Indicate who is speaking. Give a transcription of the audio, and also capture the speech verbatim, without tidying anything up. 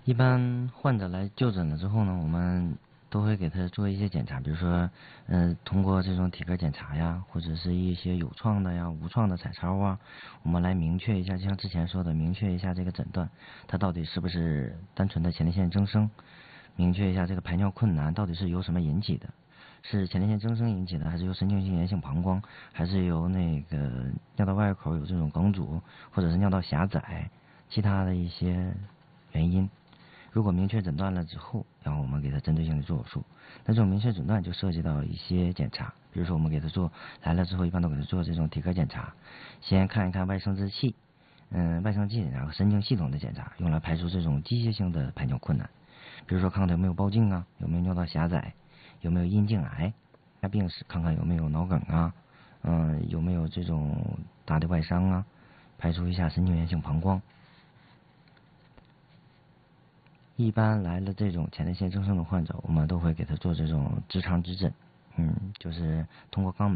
Speaker 1: 一般患者来就诊了之后呢，我们都会给他做一些检查，比如说，嗯、呃，通过这种体格检查呀，或者是一些有创的呀、无创的彩超啊，我们来明确一下，就像之前说的，明确一下这个诊断，它到底是不是单纯的前列腺增生，明确一下这个排尿困难到底是由什么引起的，是前列腺增生引起的，还是由神经性炎性膀胱，还是由那个尿道外口有这种梗阻，或者是尿道狭窄，其他的一些原因。如果明确诊断了之后，然后我们给他针对性的做手术。那这种明确诊断就涉及到一些检查，比如说我们给他做来了之后，一般都给他做这种体格检查，先看一看外生殖器，嗯，外生殖器检查和神经系统的检查，用来排除这种机械性的排尿困难。比如说看看他有没有包茎啊，有没有尿道狭窄，有没有阴茎癌，那病史看看有没有脑梗啊，嗯，有没有这种大的外伤啊，排除一下神经炎性膀胱。一般来了这种前列腺增生的患者，我们都会给他做这种直肠指诊，嗯，就是通过肛门。